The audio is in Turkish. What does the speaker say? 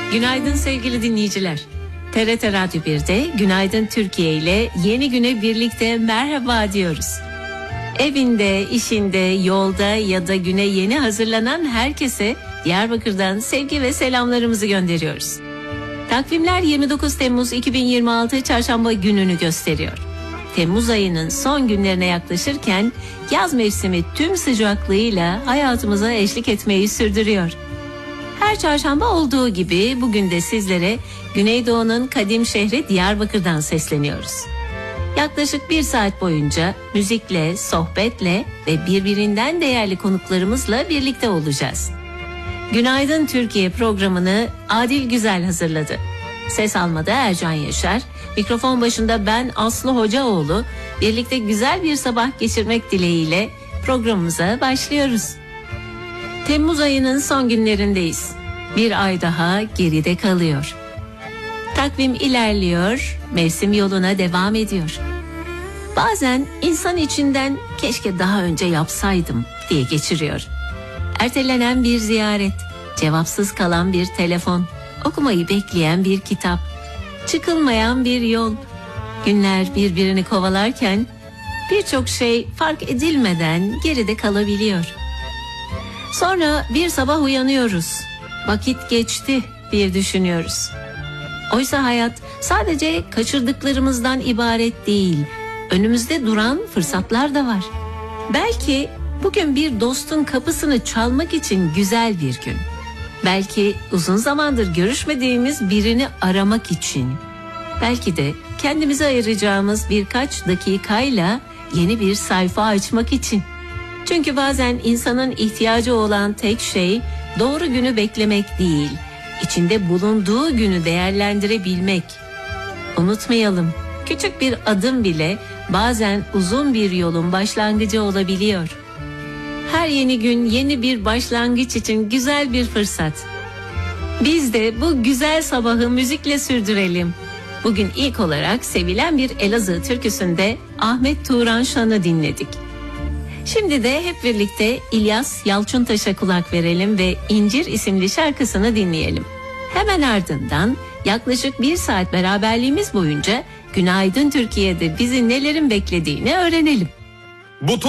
Günaydın sevgili dinleyiciler. TRT Radyo 1'de Günaydın Türkiye ile yeni güne birlikte merhaba diyoruz. Evinde, işinde, yolda ya da güne yeni hazırlanan herkese Diyarbakır'dan sevgi ve selamlarımızı gönderiyoruz. Takvimler 29 Temmuz 2026 Çarşamba gününü gösteriyor. Temmuz ayının son günlerine yaklaşırken yaz mevsimi tüm sıcaklığıyla hayatımıza eşlik etmeyi sürdürüyor. Her çarşamba olduğu gibi bugün de sizlere Güneydoğu'nun kadim şehri Diyarbakır'dan sesleniyoruz. Yaklaşık bir saat boyunca müzikle, sohbetle ve birbirinden değerli konuklarımızla birlikte olacağız. Günaydın Türkiye programını Adil Güzel hazırladı. Ses almada Ercan Yaşar, mikrofon başında ben Aslı Hocaoğlu, birlikte güzel bir sabah geçirmek dileğiyle programımıza başlıyoruz. Temmuz ayının son günlerindeyiz. Bir ay daha geride kalıyor. Takvim ilerliyor, mevsim yoluna devam ediyor. Bazen insan içinden keşke daha önce yapsaydım diye geçiriyor. Ertelenen bir ziyaret, cevapsız kalan bir telefon, okumayı bekleyen bir kitap, çıkılmayan bir yol. Günler birbirini kovalarken birçok şey fark edilmeden geride kalabiliyor. Sonra bir sabah uyanıyoruz. Vakit geçti diye düşünüyoruz. Oysa hayat sadece kaçırdıklarımızdan ibaret değil. Önümüzde duran fırsatlar da var. Belki bugün bir dostun kapısını çalmak için güzel bir gün. Belki uzun zamandır görüşmediğimiz birini aramak için. Belki de kendimize ayıracağımız birkaç dakikayla yeni bir sayfa açmak için. Çünkü bazen insanın ihtiyacı olan tek şey doğru günü beklemek değil, içinde bulunduğu günü değerlendirebilmek. Unutmayalım, küçük bir adım bile bazen uzun bir yolun başlangıcı olabiliyor. Her yeni gün yeni bir başlangıç için güzel bir fırsat. Biz de bu güzel sabahı müzikle sürdürelim. Bugün ilk olarak sevilen bir Elazığ türküsünde Ahmet Turan Şan'ı dinledik. Şimdi de hep birlikte İlyas Yalçıntaş'a kulak verelim ve İncir isimli şarkısını dinleyelim. Hemen ardından yaklaşık bir saat beraberliğimiz boyunca Günaydın Türkiye'de bizi nelerin beklediğini öğrenelim.